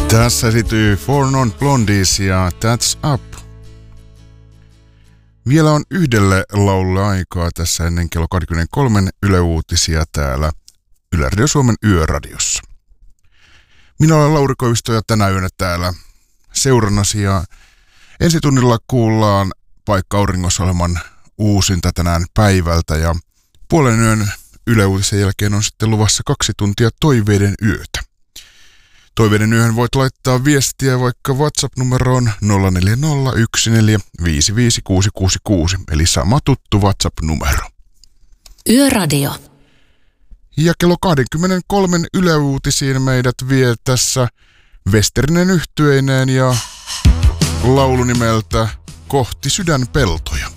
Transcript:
Tässä esityy Four Non Blondies ja That's Up. Vielä on yhdelle laululle aikaa tässä ennen kello 23 Yle Uutisia täällä Yle Radio Suomen Yöradiossa. Minä olen Lauri Koivisto ja tänä yönä täällä seurannasi ja ensitunnilla kuullaan Paikka Auringossa-ohjelman uusinta tänään päivältä ja puolen yön Yle Uutisen jälkeen on sitten luvassa 2 tuntia Toiveiden yötä. Toiveiden yöhön voit laittaa viestiä vaikka WhatsApp-numeroon 0401455666, eli sama tuttu WhatsApp-numero. Yöradio. Ja kello 23 Yle Uutisiin meidät vie tässä Westerinen yhtyeineen ja laulu nimeltä Kohti sydänpeltoja.